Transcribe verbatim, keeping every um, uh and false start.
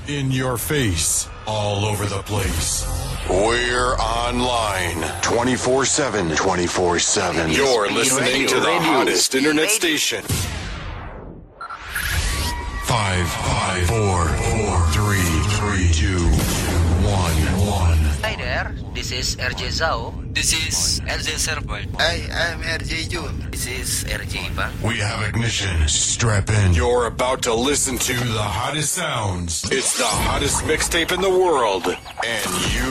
In your face, all over the place. We're online twenty-four seven, twenty-four seven. You're listening to the hottest internet station. Five, five, four, four, three, three, two, one, one. Hi there, this is R J Zhao. This is L J Serval. Hi, I'm R J Jun. This is R J Ipa. We have ignition. Strap in. You're about to listen to the hottest sounds. It's the hottest mixtape in the world. And you